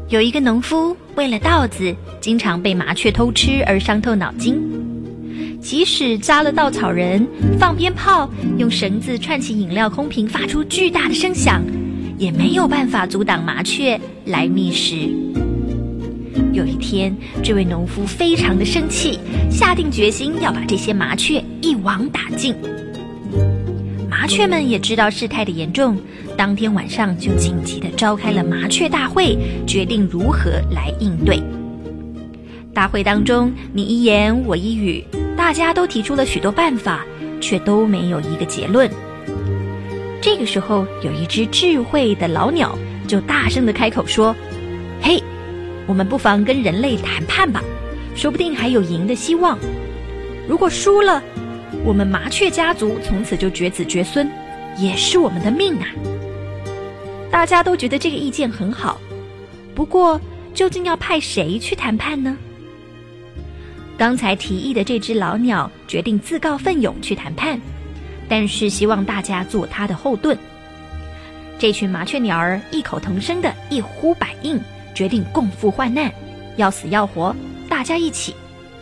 有一个农夫为了稻子，经常被麻雀偷吃而伤透脑筋。即使扎了稻草人，放鞭炮，用绳子串起饮料空瓶发出巨大的声响，也没有办法阻挡麻雀来觅食。有一天，这位农夫非常的生气，下定决心要把这些麻雀一网打尽。麻雀们也知道事态的严重，当天晚上就紧急地召开了麻雀大会，决定如何来应对。大会当中，你一言我一语，大家都提出了许多办法，却都没有一个结论。这个时候，有一只智慧的老鸟就大声地开口说：嘿，我们不妨跟人类谈判吧，说不定还有赢的希望。如果输了，我们麻雀家族从此就绝子绝孙，也是我们的命啊！大家都觉得这个意见很好，不过究竟要派谁去谈判呢？刚才提议的这只老鸟决定自告奋勇去谈判，但是希望大家做他的后盾。这群麻雀鸟儿异口同声的一呼百应，决定共赴患难，要死要活，大家一起。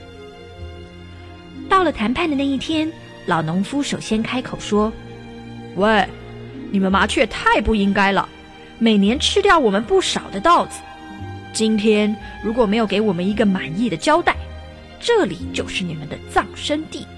到了谈判的那一天，老农夫首先开口说：喂，你们麻雀太不应该了，每年吃掉我们不少的稻子，今天如果没有给我们一个满意的交代，这里就是你们的葬身地。